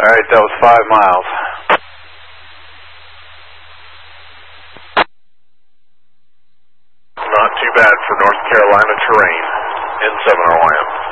Alright, that was 5 miles. Not too bad for North Carolina terrain. N7 RYM.